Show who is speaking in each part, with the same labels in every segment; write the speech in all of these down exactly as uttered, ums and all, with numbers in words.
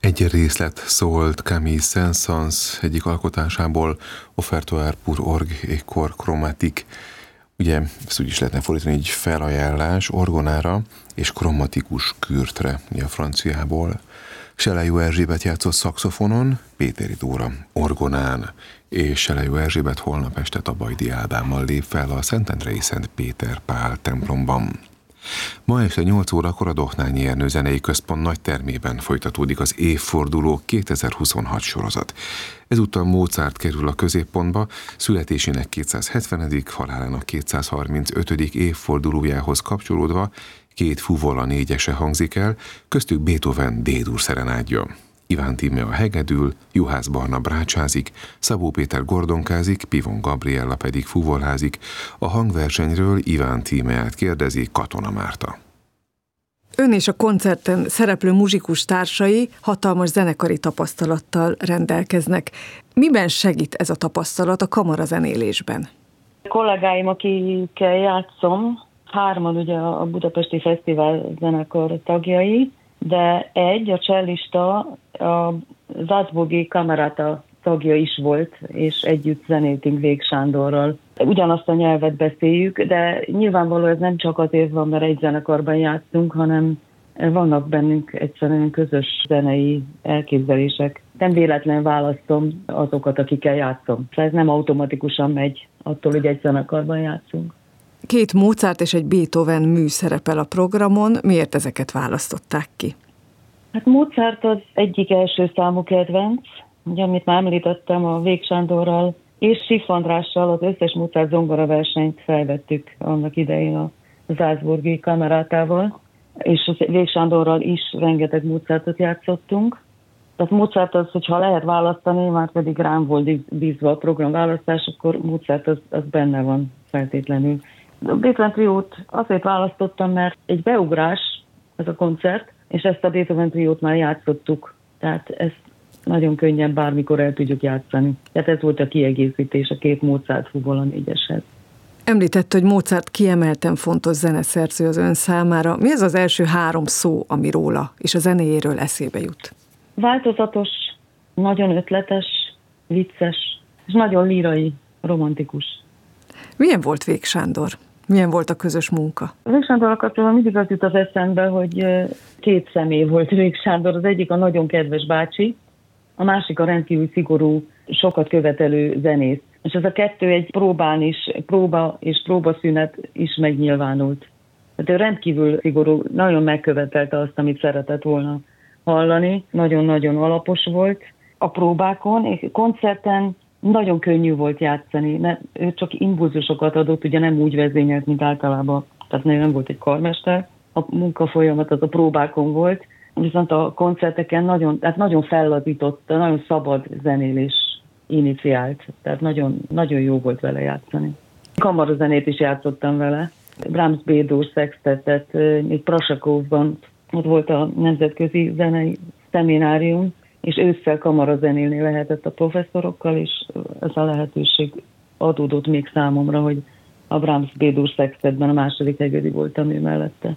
Speaker 1: Egy részlet szólt Camille Saint-Saëns egyik alkotásából, Offertoire pour orgue et corps chromatique. Ugye ezt úgy is lehetne fordítani, egy felajánlás orgonára és kromatikus kürtre, ugye a franciából. Selejó Erzsébet játszott szaxofonon, Péteri Dóra orgonán, és Selejó Erzsébet holnap este Tabajdi Ádámmal lép fel a Szentendrei Szent Péter Pál templomban. Ma este nyolc órakor a Dohnányi Ernő Zenei Központ nagy termében folytatódik az évforduló kétezer-huszonhat sorozat. Ezúttal Mozart kerül a középpontba, születésének kétszázhetvenedik halálának kétszázharmincötödik évfordulójához kapcsolódva két fuvola négyese hangzik el, köztük Beethoven D-dur szerenádja. Iván Tímea hegedül, Juhász Barna brácsázik, Szabó Péter gordonkázik, Pivon Gabriella pedig fuvolházik. A hangversenyről Iván Tímeát kérdezi Katona Márta.
Speaker 2: Ön és a koncerten szereplő muzsikus társai hatalmas zenekari tapasztalattal rendelkeznek. Miben segít ez a tapasztalat a kamarazenélésben?
Speaker 3: A kollégáim, akikkel játszom, hárman ugye a Budapesti Fesztivál zenekar tagjai, de egy, a csellista, a Salzburgi Kamerata tagja is volt, és együtt zenéltünk Vég Sándorral. Ugyanazt a nyelvet beszéljük, de nyilvánvaló ez nem csak azért van, mert egy zenekarban játszunk, hanem vannak bennünk egyszerűen közös zenei elképzelések. Nem véletlen választom azokat, akikkel játszom. Ez nem automatikusan megy attól, hogy egy zenekarban játszunk.
Speaker 2: Két Mozart és egy Beethoven mű szerepel a programon. Miért ezeket választották ki?
Speaker 3: Hát Mozart az egyik első számú kedvenc, ugye, amit már említettem, a Vég Sándorral és Schiff Andrással az összes Mozart zongora versenyt felvettük annak idején a Salzburgi Kamerátával, és a Vég Sándorral is rengeteg Mozartot játszottunk. Tehát Mozart az, hogyha lehet választani, már pedig rám volt bízva a programválasztás, akkor Mozart az, az benne van feltétlenül. A Beethoven triót azért választottam, mert egy beugrás ez a koncert, és ezt a Beethoven triót már játszottuk, tehát ezt nagyon könnyen bármikor el tudjuk játszani. Tehát ez volt a kiegészítés a két Mozart fuvola négyeshez.
Speaker 2: Említett, hogy Mozart kiemelten fontos zeneszerző az ön számára. Mi az az első három szó, ami róla és a zenéjéről eszébe jut?
Speaker 3: Változatos, nagyon ötletes, vicces, és nagyon lírai, romantikus.
Speaker 2: Milyen volt Vég Sándor? Milyen volt a közös munka?
Speaker 3: Vég Sándorral kapcsolatban mindig az jut az eszembe, hogy két személy volt Vég Sándor. Az egyik a nagyon kedves bácsi, a másik a rendkívül szigorú, sokat követelő zenész. És ez a kettő egy próbán is, próba és próbaszünet is megnyilvánult. Tehát ő rendkívül szigorú, nagyon megkövetelte azt, amit szeretett volna hallani. Nagyon-nagyon alapos volt a próbákon, és koncerten nagyon könnyű volt játszani, mert ő csak impulzusokat adott, ugye nem úgy vezényelt, mint általában, tehát nem volt egy karmester. A munkafolyamat az a próbákon volt, viszont a koncerteken nagyon, tehát nagyon fellazította, nagyon szabad zenélés iniciált, tehát nagyon, nagyon jó volt vele játszani. Kamarazenét is játszottam vele, Brahms B-dur szextettet, még Prasakovban, ott volt a Nemzetközi Zenei Szeminárium, és ősszel kamarazenélni lehetett a professzorokkal, és ez a lehetőség adódott még számomra, hogy a Brahms B-dur szextetben a második hegedi voltam ő mellette.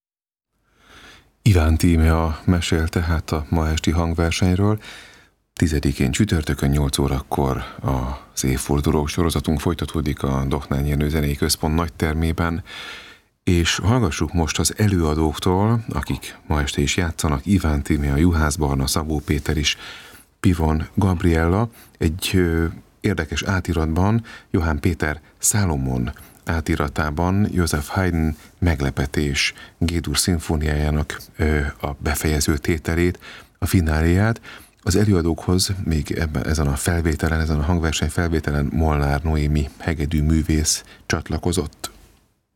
Speaker 1: Iván Tímea mesél tehát a ma esti hangversenyről. Tizedikén csütörtökön nyolc órakor az évforduló sorozatunk folytatódik a Dohnányi Ernő Zenei Központ nagy termében, és hallgassuk most az előadóktól, akik ma este is játszanak, Iván Tímea, Juhász Barna, Szabó Péter is, Pivon Gabriella, egy ö, érdekes átiratban Johann Péter Salomon átiratában Joseph Haydn Meglepetés G-dur szimfóniájának ö, a befejező tételét, a fináléját. Az előadókhoz még ebben, ezen a felvételen, ezen a hangverseny felvételen Molnár Noémi hegedű művész csatlakozott.